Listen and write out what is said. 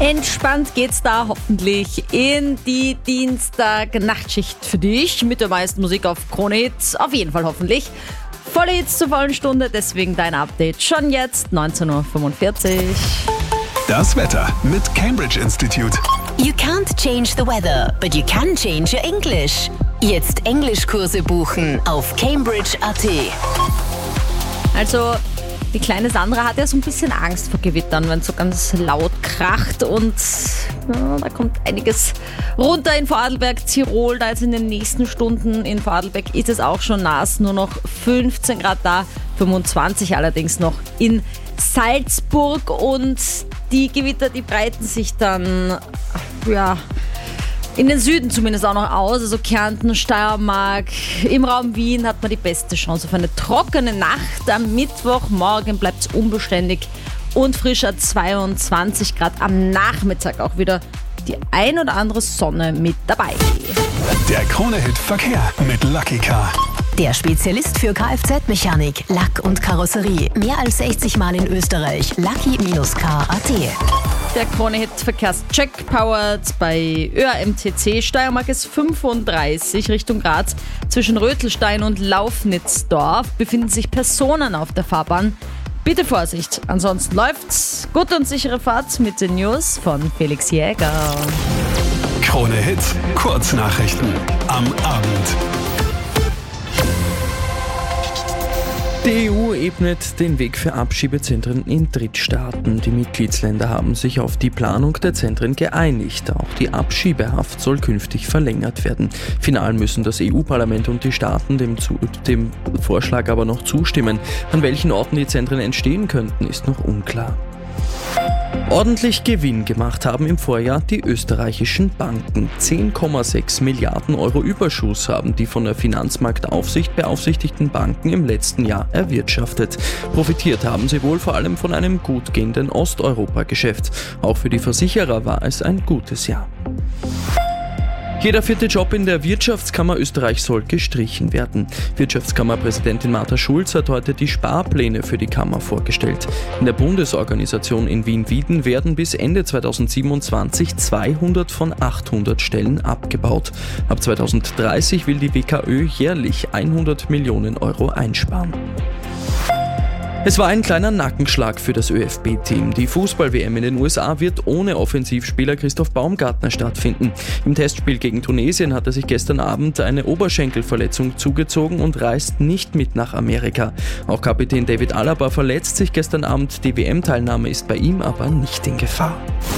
Entspannt geht's da hoffentlich in die Dienstag-Nachtschicht für dich mit der meisten Musik auf Krone Hits. Auf jeden Fall hoffentlich. Volle Hits zur vollen Stunde, deswegen dein Update schon jetzt, 19.45 Uhr. Das Wetter mit Cambridge Institute. You can't change the weather, but you can change your English. Jetzt Englischkurse buchen auf Cambridge.at. Also, die kleine Sandra hat ja so ein bisschen Angst vor Gewittern, wenn es so ganz laut kracht und da kommt einiges runter in Vorarlberg, Tirol. Da jetzt in den nächsten Stunden in Vorarlberg ist es auch schon nass, nur noch 15 Grad da, 25 allerdings noch in Salzburg und die Gewitter, die breiten sich dann in den Süden zumindest auch noch aus, also Kärnten, Steiermark, im Raum Wien hat man die beste Chance auf eine trockene Nacht. Am Mittwochmorgen bleibt es unbeständig und frischer 22 Grad. Am Nachmittag auch wieder die ein oder andere Sonne mit dabei. Der Krone-Hit Verkehr mit Lucky Car. Der Spezialist für Kfz-Mechanik, Lack und Karosserie. Mehr als 60 Mal in Österreich. Lucky-Car.at. Der Krone-Hit Verkehrscheck powered bei ÖAMTC. Steiermark ist 35 Richtung Graz. Zwischen Rötelstein und Laufnitzdorf befinden sich Personen auf der Fahrbahn. Bitte Vorsicht, ansonsten läuft's. Gute und sichere Fahrt mit den News von Felix Jäger. Krone-Hit Kurznachrichten am Abend. Die EU ebnet den Weg für Abschiebezentren in Drittstaaten. Die Mitgliedsländer haben sich auf die Planung der Zentren geeinigt. Auch die Abschiebehaft soll künftig verlängert werden. Final müssen das EU-Parlament und die Staaten dem Vorschlag aber noch zustimmen. An welchen Orten die Zentren entstehen könnten, ist noch unklar. Ordentlich Gewinn gemacht haben im Vorjahr die österreichischen Banken. 10,6 Milliarden Euro Überschuss haben die von der Finanzmarktaufsicht beaufsichtigten Banken im letzten Jahr erwirtschaftet. Profitiert haben sie wohl vor allem von einem gut gehenden Osteuropa-Geschäft. Auch für die Versicherer war es ein gutes Jahr. Jeder 4. Job in der Wirtschaftskammer Österreich soll gestrichen werden. Wirtschaftskammerpräsidentin Martha Schulz hat heute die Sparpläne für die Kammer vorgestellt. In der Bundesorganisation in Wien-Wieden werden bis Ende 2027 200 von 800 Stellen abgebaut. Ab 2030 will die WKÖ jährlich 100 Millionen Euro einsparen. Es war ein kleiner Nackenschlag für das ÖFB-Team. Die Fußball-WM in den USA wird ohne Offensivspieler Christoph Baumgartner stattfinden. Im Testspiel gegen Tunesien hat er sich gestern Abend eine Oberschenkelverletzung zugezogen und reist nicht mit nach Amerika. Auch Kapitän David Alaba verletzt sich gestern Abend. Die WM-Teilnahme ist bei ihm aber nicht in Gefahr.